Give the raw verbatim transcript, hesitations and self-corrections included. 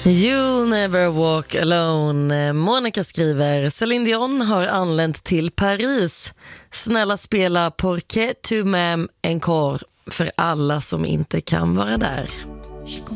You'll never walk alone. Monica skriver: Céline Dion har anlänt till Paris. Snälla spela Porquet tu m'aimes encore för alla som inte kan vara där.